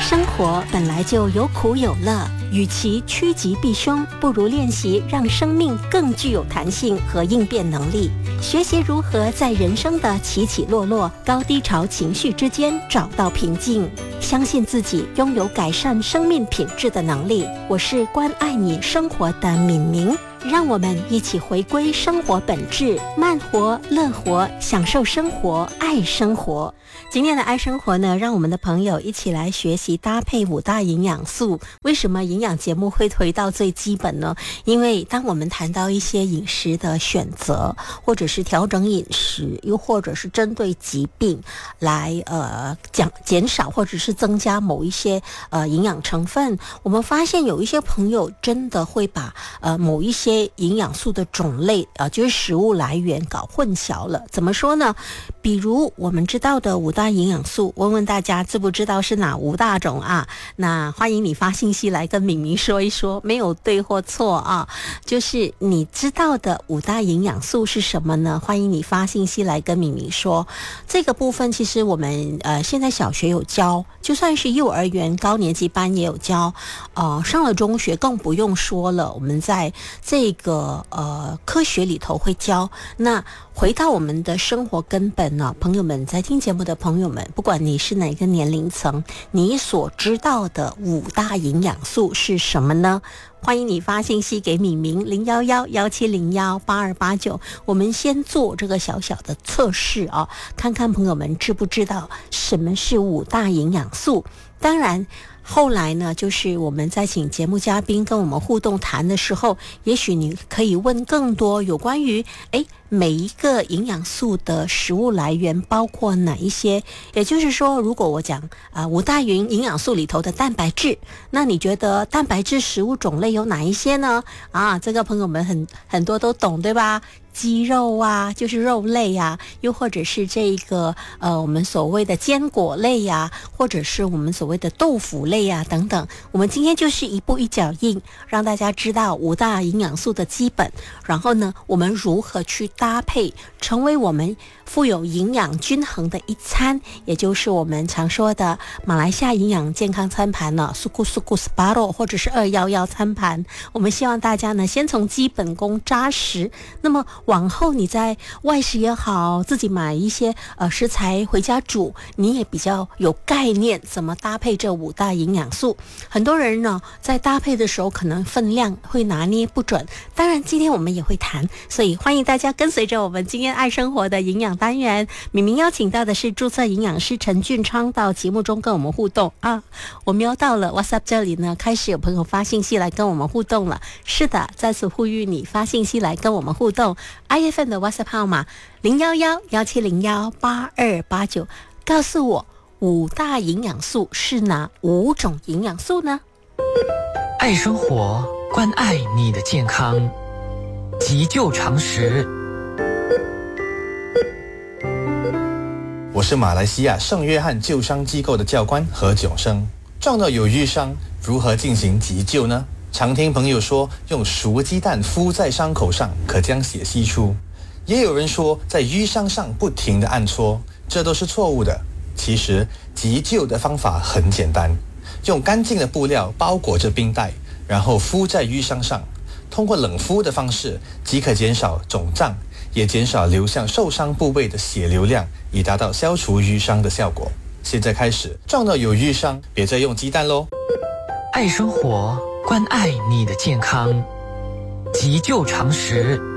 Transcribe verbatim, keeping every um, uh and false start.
生活本来就有苦有乐，与其趋吉避凶，不如练习让生命更具有弹性和应变能力。学习如何在人生的起起落落、高低潮情绪之间找到平静，相信自己拥有改善生命品质的能力。我是关爱你生活的敏明，让我们一起回归生活本质，慢活、乐活，享受生活，爱生活。今天的爱生活呢，让我们的朋友一起来学习搭配五大营养素。为什么营养节目会回到最基本呢？因为当我们谈到一些饮食的选择，或者是调整饮食，又或者是针对疾病来呃讲减少或者是增加某一些呃营养成分，我们发现有一些朋友真的会把呃某一些营养素的种类呃就是食物来源搞混淆了。怎么说呢？比如我们知道的五大营养素，问问大家知不知道是哪五大种啊？那欢迎你发信息来跟敏明说一说，没有对或错啊，就是你知道的五大营养素是什么呢？欢迎你发信息来跟敏明说。这个部分其实我们呃现在小学有教，就算是幼儿园高年级班也有教，呃上了中学更不用说了，我们在这个呃科学里头会教。那回到我们的生活根本呢，朋友们，在听节目的朋友们，不管你是哪个年龄层，你所知道的五大营养素是什么呢？欢迎你发信息给敏明零幺幺幺七零幺八二八九，我们先做这个小小的测试啊，看看朋友们知不知道什么是五大营养素。当然后来呢，就是我们在请节目嘉宾跟我们互动谈的时候，也许你可以问更多有关于诶每一个营养素的食物来源包括哪一些。也就是说，如果我讲啊、呃、五大营营养素里头的蛋白质，那你觉得蛋白质食物种类有哪一些呢？啊，这个朋友们很很多都懂，对吧？鸡肉啊，就是肉类啊，又或者是这个呃我们所谓的坚果类呀、啊，或者是我们所谓的豆腐类呀、啊、等等。我们今天就是一步一脚印，让大家知道五大营养素的基本，然后呢，我们如何去搭配，成为我们富有营养均衡的一餐，也就是我们常说的马来西亚营养健康餐盘呢，苏库苏库斯巴罗或者是二一一餐盘。我们希望大家呢，先从基本功扎实，那么往后你在外食也好，自己买一些呃食材回家煮，你也比较有概念怎么搭配这五大营养素。很多人呢在搭配的时候可能分量会拿捏不准，当然今天我们也会谈，所以欢迎大家跟随着我们今天爱生活的营养单元。明明邀请到的是注册营养师陈俊昌到节目中跟我们互动啊。我瞄到了 WhatsApp 这里呢，开始有朋友发信息来跟我们互动了。是的，再次呼吁你发信息来跟我们互动。I F M 的 WhatsApp 号码零幺幺幺七零幺八二八九，告诉我五大营养素是哪五种营养素呢？ 爱生活，关爱你的健康，急救常识。 我是马来西亚圣约翰救伤机构的教官何炯生。撞到有瘀伤，如何进行急救呢？常听朋友说用熟鸡蛋敷在伤口上可将血吸出，也有人说在瘀伤上不停地按搓，这都是错误的。其实急救的方法很简单，用干净的布料包裹着冰袋，然后敷在瘀伤上，通过冷敷的方式即可减少肿胀，也减少流向受伤部位的血流量，以达到消除瘀伤的效果。现在开始，撞到有瘀伤别再用鸡蛋咯。 爱生活，关爱你的健康，急救常识。